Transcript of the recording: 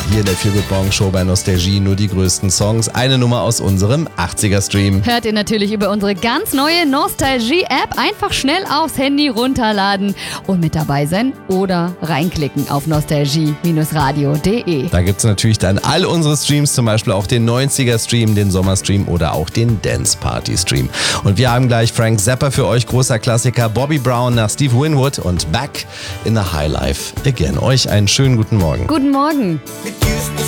Hier in der Feel Good Morning Show bei Nostalgie nur die größten Songs. Eine Nummer aus unserem 80er-Stream. Hört ihr natürlich über unsere ganz neue Nostalgie-App. Einfach schnell aufs Handy runterladen und mit dabei sein oder reinklicken auf nostalgie-radio.de. Da gibt es natürlich dann all unsere Streams, zum Beispiel auch den 90er-Stream, den Sommer-Stream oder auch den Dance-Party-Stream. Und wir haben gleich Frank Zappa für euch, großer Klassiker, Bobby Brown nach Steve Winwood und Back in the High Life Again. Euch einen schönen guten Morgen. Guten Morgen.